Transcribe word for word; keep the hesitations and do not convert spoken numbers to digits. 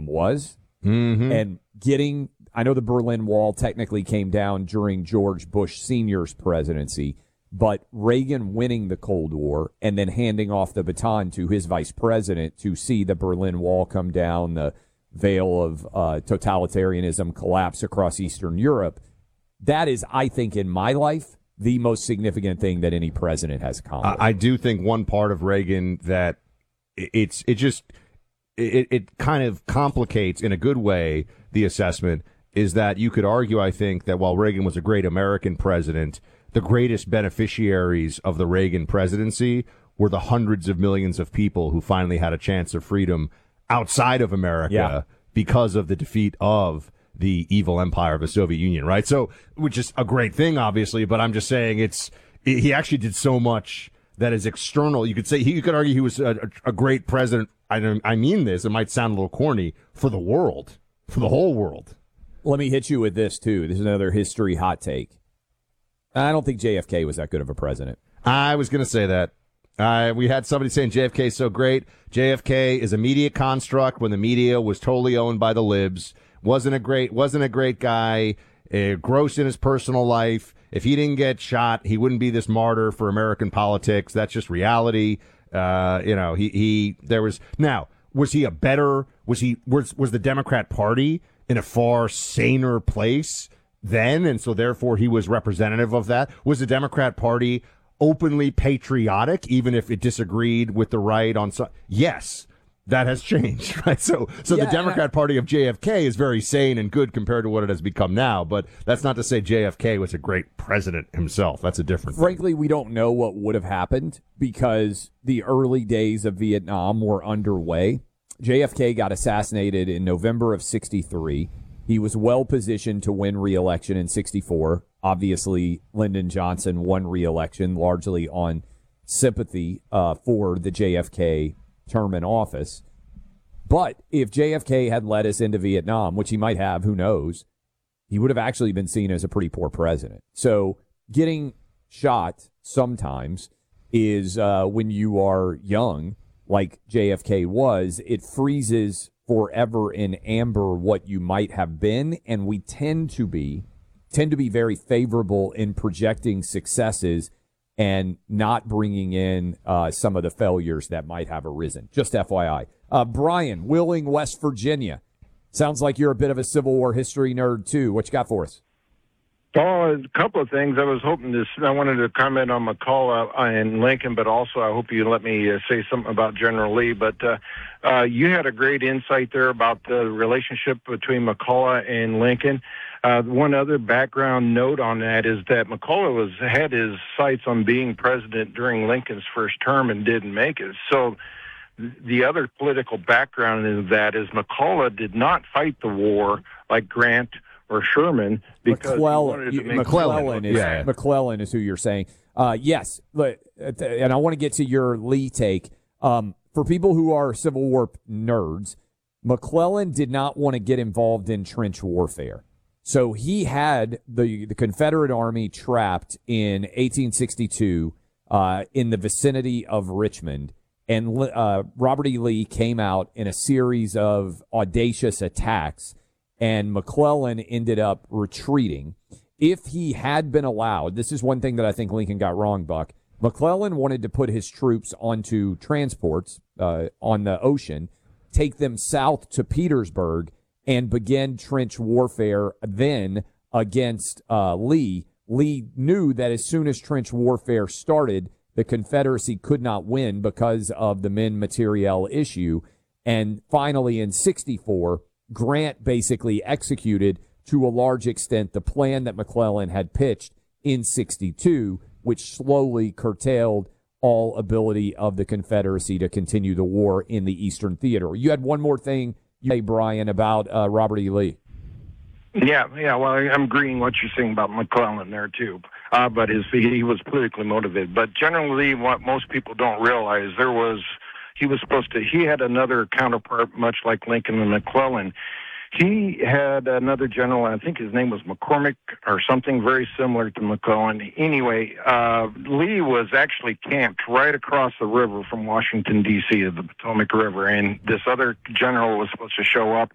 system was. Mm-hmm. And getting, I know the Berlin Wall technically came down during George Bush Senior's presidency, but Reagan winning the Cold War and then handing off the baton to his vice president to see the Berlin Wall come down, the veil of uh, totalitarianism collapse across Eastern Europe, that is, I think, in my life, the most significant thing that any president has accomplished. I, I do think one part of Reagan that it's it just it, it kind of complicates in a good way the assessment is that you could argue, I think, that while Reagan was a great American president, the greatest beneficiaries of the Reagan presidency were the hundreds of millions of people who finally had a chance of freedom outside of America yeah. because of the defeat of the evil empire of the Soviet Union, right? So, which is a great thing, obviously, but I'm just saying it's, he actually did so much that is external. You could say, you could argue he was a, a great president. I don't, I mean this, it might sound a little corny, for the world, for the whole world. Let me hit you with this, too. This is another history hot take. I don't think J F K was that good of a president. I was going to say that. Uh, we had somebody saying J F K is so great. J F K is a media construct when the media was totally owned by the libs. Wasn't a great, wasn't a great guy. Uh, gross in his personal life. If he didn't get shot, he wouldn't be this martyr for American politics. That's just reality. Uh, you know, he, he, there was, now, was he a better, was he, was, was the Democrat Party in a far saner place then? And so therefore he was representative of that. Was the Democrat Party openly patriotic, even if it disagreed with the right on some? Yes. That has changed, right? So, so yeah, the Democrat Party of J F K is very sane and good compared to what it has become now. But that's not to say J F K was a great president himself. That's a different Frankly, thing. we don't know what would have happened because the early days of Vietnam were underway. J F K got assassinated in November of sixty-three. He was well positioned to win re-election in sixty-four. Obviously, Lyndon Johnson won re-election largely on sympathy uh, for the J F K term in office. But if J F K had led us into Vietnam, which he might have, who knows, he would have actually been seen as a pretty poor president. So getting shot sometimes is uh, when you are young, like J F K was, it freezes forever in amber what you might have been, and we tend to be tend to be very favorable in projecting successes and not bringing in uh, some of the failures that might have arisen. Just F Y I. Uh, Brian, Wheeling, West Virginia. Sounds like you're a bit of a Civil War history nerd, too. What you got for us? Oh, a couple of things. I was hoping to, I wanted to comment on McCullough and Lincoln, but also I hope you let me uh, say something about General Lee. But uh, uh, you had a great insight there about the relationship between McCullough and Lincoln. Uh, one other background note on that is that McCullough was had his sights on being president during Lincoln's first term and didn't make it. So the other political background in that is McCullough did not fight the war like Grant or Sherman because McClellan, he wanted to make McClellan, is, yeah. McClellan is who you're saying. Uh, yes, but, and I want to get to your Lee take. Um, for people who are Civil War nerds, McClellan did not want to get involved in trench warfare. So he had the, the Confederate Army trapped in eighteen sixty-two uh, in the vicinity of Richmond. And uh, Robert E. Lee came out in a series of audacious attacks, and McClellan ended up retreating. If he had been allowed, this is one thing that I think Lincoln got wrong, Buck. McClellan wanted to put his troops onto transports uh, on the ocean, take them south to Petersburg, and begin trench warfare then against uh, Lee. Lee knew that as soon as trench warfare started, the Confederacy could not win because of the men materiel issue. And finally, in sixty-four, Grant basically executed to a large extent the plan that McClellan had pitched in sixty-two, which slowly curtailed all ability of the Confederacy to continue the war in the Eastern Theater. You had one more thing, you say, Brian, about uh, Robert E. Lee. Yeah, yeah. Well, I'm agreeing what you're saying about McClellan there too. Uh, but his he was politically motivated. But generally, what most people don't realize, there was he was supposed to. He had another counterpart, much like Lincoln and McClellan. He had another general, I think his name was McCormick or something very similar to McClellan. Anyway, uh, Lee was actually camped right across the river from Washington, D C to the Potomac River, and this other general was supposed to show up